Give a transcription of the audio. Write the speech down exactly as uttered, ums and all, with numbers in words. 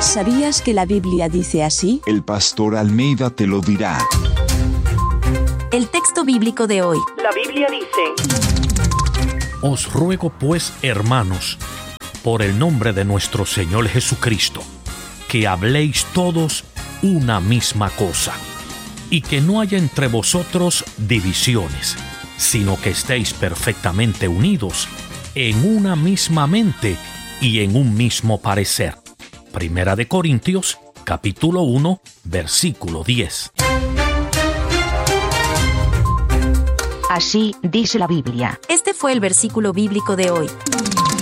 ¿Sabías que la Biblia dice así? El pastor Almeida te lo dirá. El texto bíblico de hoy. La Biblia dice: Os ruego pues, hermanos, por el nombre de nuestro Señor Jesucristo, que habléis todos una misma cosa, y que no haya entre vosotros divisiones, sino que estéis perfectamente unidos en una misma mente y en un mismo parecer. Primera de Corintios, capítulo uno, versículo diez. Así dice la Biblia. Este fue el versículo bíblico de hoy.